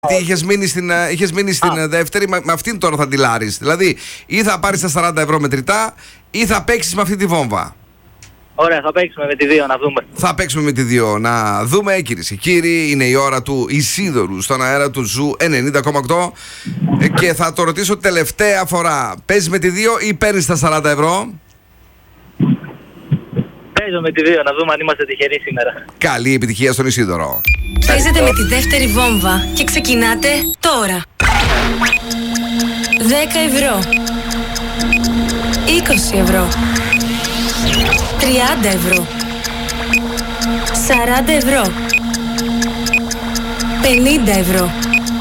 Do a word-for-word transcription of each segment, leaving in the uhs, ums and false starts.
Τι είχες μείνει στην, είχες μείνει στην Α. δεύτερη, με, με αυτήν τώρα θα τη λάρεις. Δηλαδή, ή θα πάρεις τα σαράντα ευρώ μετρητά, ή θα παίξεις με αυτή τη βόμβα. Ωραία, θα παίξουμε με τη δύο, να δούμε. Θα παίξουμε με τη δύο, να δούμε. Κυρίες και κύριοι, είναι η ώρα του Ισίδωρου στον αέρα του Ζου ενενήντα κόμμα οκτώ. Και θα το ρωτήσω τελευταία φορά. Παίζεις με τη δύο ή παίρνεις τα σαράντα ευρώ? Παίζω με τη δύο, να δούμε αν είμαστε τυχεροί σήμερα. Καλή επιτυχία στον Ισίδωρο. Παίζετε με τη δεύτερη βόμβα και ξεκινάτε τώρα. δέκα ευρώ, είκοσι ευρώ, τριάντα ευρώ, σαράντα ευρώ, πενήντα ευρώ,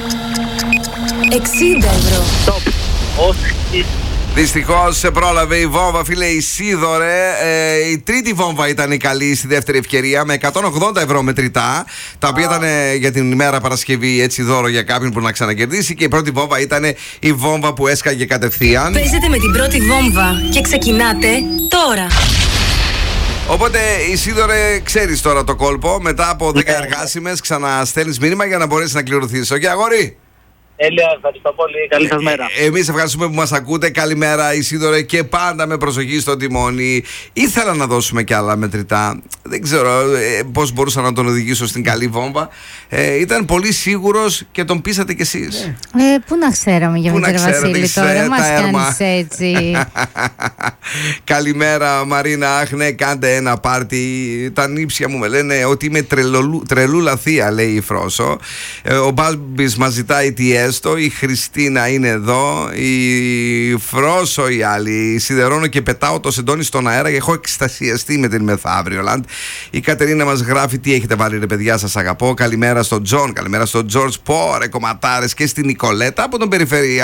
εξήντα ευρώ. Stop. Όχι. Δυστυχώς σε πρόλαβε η βόμβα, φίλε Ισίδωρε. Ε, η τρίτη βόμβα ήταν η καλή στη δεύτερη ευκαιρία με εκατόν ογδόντα ευρώ μετρητά, τα οποία ήταν για την ημέρα Παρασκευή, έτσι, δώρο για κάποιον που να ξανακερδίσει. Και η πρώτη βόμβα ήταν η βόμβα που έσκαγε κατευθείαν. Παίζετε με την πρώτη βόμβα και ξεκινάτε τώρα. Οπότε, Ισίδωρε, ξέρεις τώρα το κόλπο. Μετά από δέκα εργάσιμες ξαναστέλνεις μήνυμα για να μπορέσεις να κληρωθείς. Οκ, αγόρι. Έλεια, ευχαριστώ πολύ. Καλή σας μέρα. Ε, εμείς ευχαριστούμε που μας ακούτε. Καλημέρα, Ισίδωρε, και πάντα με προσοχή στο τιμόνι. Ήθελα να δώσουμε κι άλλα μετρητά. Δεν ξέρω ε, πώς μπορούσα να τον οδηγήσω στην καλή βόμβα. Ε, ήταν πολύ σίγουρος και τον πείσατε κι εσείς. Ε, πού να ξέραμε για Μητέρα Βασίλη τώρα, μας κάνεις έτσι. Καλημέρα, Μαρίνα. Αχ, ναι, κάντε ένα πάρτι. Τα νύψια μου με λένε ότι είμαι τρελολου, τρελούλα θεία, λέει η Φρόσο. Ε, ο Μπάλμπης μας ζητάει τι έστω. Η Χριστίνα είναι εδώ. Η Φρόσο η άλλη. Σιδερώνω και πετάω το σεντόνι στον αέρα και έχω εκστασιαστεί με την Μεθαύριολαντ. Η Κατερίνα μας γράφει τι έχετε βάλει, ρε παιδιά, σας αγαπώ. Καλημέρα στον Τζον, καλημέρα στον Τζορτζ. Πόρε κομματάρες, και στην Νικολέτα από τον Περιφερειακό.